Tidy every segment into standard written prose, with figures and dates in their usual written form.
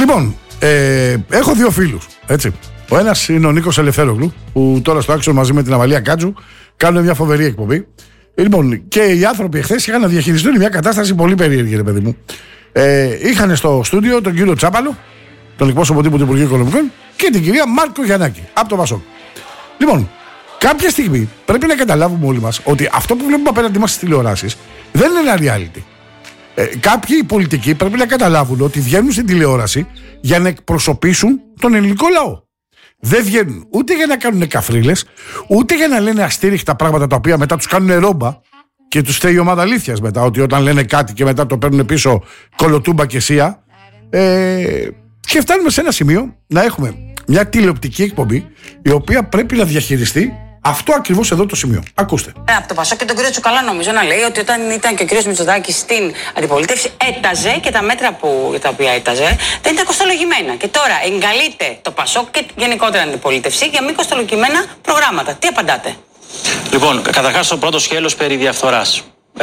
Λοιπόν, έχω δύο φίλους. Έτσι. Ο ένας είναι ο Νίκος Ελευθέρογλου, που τώρα στο Άξιο μαζί με την Αμαλία Κάτζου κάνουν μια φοβερή εκπομπή. Λοιπόν, και οι άνθρωποι εχθές είχαν να διαχειριστούν μια κατάσταση πολύ περίεργη, ρε παιδί μου. Είχαν στο στούντιο τον κύριο Τσάπαλο, τον εκπρόσωπο τύπου του Υπουργείου Οικονομικών, και την κυρία Μάρκο Γιαννάκη από το Πασόκ. Λοιπόν, κάποια στιγμή πρέπει να καταλάβουμε όλοι μας ότι αυτό που βλέπουμε απέναντί μας στις τηλεοράσεις δεν είναι ένα reality. Κάποιοι πολιτικοί πρέπει να καταλάβουν ότι βγαίνουν στην τηλεόραση για να εκπροσωπήσουν τον ελληνικό λαό. Δεν βγαίνουν ούτε για να κάνουν καφρίλες, ούτε για να λένε αστήριχτα πράγματα τα οποία μετά τους κάνουν ρόμπα και τους φταίει η ομάδα αλήθειας μετά. Ότι όταν λένε κάτι και μετά το παίρνουν πίσω κολοτούμπα και σία. Και φτάνουμε σε ένα σημείο να έχουμε μια τηλεοπτική εκπομπή η οποία πρέπει να διαχειριστεί αυτό ακριβώς εδώ το σημείο. Ακούστε. Από το Πασόκ και τον κύριο Τσουκαλά νομίζω να λέει ότι όταν ήταν και ο κύριος Μητσοτάκης στην αντιπολίτευση έταζε και τα μέτρα τα οποία έταζε δεν ήταν κοστολογημένα. Και τώρα εγκαλείται το Πασόκ και γενικότερα αντιπολίτευση για μη κοστολογημένα προγράμματα. Τι απαντάτε? Λοιπόν, καταρχάς το πρώτο σχέλος περί διαφθοράς.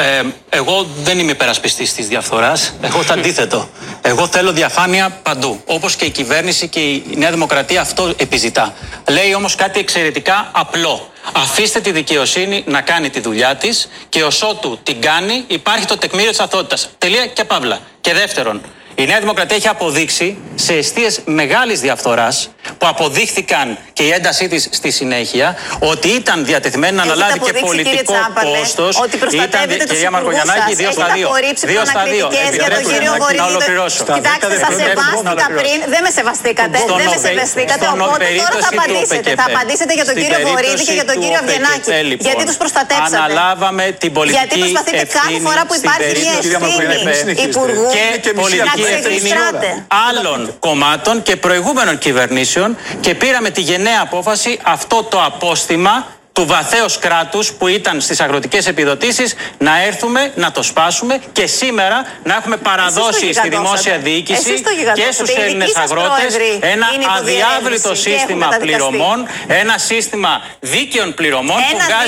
Εγώ δεν είμαι υπερασπιστής της διαφθοράς. Εγώ το αντίθετο. Εγώ θέλω διαφάνεια παντού. Όπως και η κυβέρνηση και η Νέα Δημοκρατία αυτό επιζητά. Λέει όμως κάτι εξαιρετικά απλό. Αφήστε τη δικαιοσύνη να κάνει τη δουλειά της και ως ότου την κάνει υπάρχει το τεκμήριο της αθωότητας. Τελεία και παύλα. Και δεύτερον, η Νέα Δημοκρατία έχει αποδείξει σε εστίες μεγάλης διαφθοράς που αποδείχθηκαν και η έντασή της στη συνέχεια ότι ήταν διατεθειμένη να αναλάβει και πολιτικό κόστος. Κυρία Μαρκογιαννάκη, 2 στα 2. 2 στα 2. Επιτρέψτε να ολοκληρώσω. Κοιτάξτε, σας σεβάστηκα πριν, δεν με σεβαστήκατε. Δεν με σεβαστήκατε, οπότε τώρα θα απαντήσετε. Θα απαντήσετε για τον κύριο Βορίδη και για τον κύριο Αβγενάκη. Γιατί τους προστατέψατε? Αναλάβαμε την πολιτική ευθύνη. Γιατί προσπαθείτε κάθε φορά που υπάρχει μια ευθύνη υπουργού και πολιτική ευθύνη άλλων κομμάτων και προηγούμενων κυβερνήσεων και πήραμε τη γενναία απόφαση αυτό το απόστημα του βαθέως κράτους που ήταν στις αγροτικές επιδοτήσεις να έρθουμε να το σπάσουμε και σήμερα να έχουμε παραδώσει στη δημόσια διοίκηση και στους Έλληνες αγρότες ένα αδιάβλητο σύστημα πληρωμών, ένα σύστημα δίκαιων πληρωμών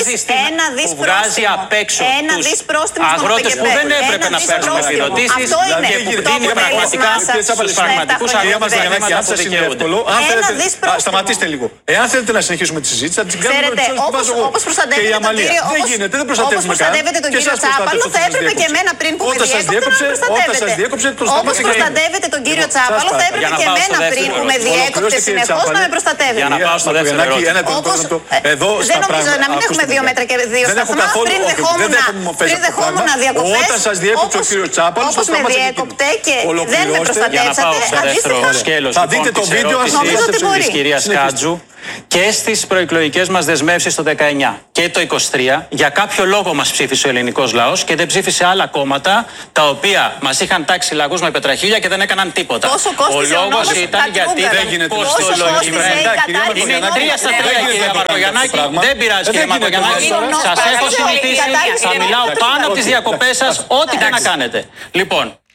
που βγάζει απ' έξω τους αγρότες που δεν έπρεπε να παίρνουν επιδοτήσεις και που δίνει πραγματικά στους πραγματικούς αγρότες τα χρήματα που δικαιούνται. Σταματήστε λίγο. Εάν θέλετε να συνεχίσουμε τη συζήτηση, θα την κάνουμε. Όπως προστατεύετε τον κύριο, όπως προστατεύετε τον κύριο Τσάπαλο, θα έπρεπε και εμένα πριν που με διέκοψε να με προστατεύετε. Όπως προστατεύετε τον κύριο Τσάπαλο, θα έπρεπε και εμένα πριν που με διέκοψε συνεχώς να με προστατεύετε. Για να πάω στο δεύτερο ερώτημα. Δεν νομίζω να μην έχουμε 2 μέτρα και 2 σταθμά. Πριν δεχόμουν διακοπές, όταν σας διέκοψε ο κύριος Τσάπαλος, όπως με διέκοπτε και δεν με προστατεύσατε, αντίστοιχα θα δείτε το βίντεο της κυρίας Κάτζου. Και στις προεκλογικές μας δεσμεύσεις το 19 και το 23, για κάποιο λόγο μας ψήφισε ο ελληνικός λαός και δεν ψήφισε άλλα κόμματα τα οποία μας είχαν τάξει λαγούς με πετραχίλια και δεν έκαναν τίποτα. Ο λόγος ήταν γιατί δεν κοστολογημένα. Είναι 3 στα 3, κυρία Μαρκογιαννάκη. Δεν πειράζει, κυρία Μαρκογιαννάκη. Σας έχω συνηθίσει, θα μιλάω πάνω από τις διακοπές σας, ό,τι και να κάνετε. Λοιπόν,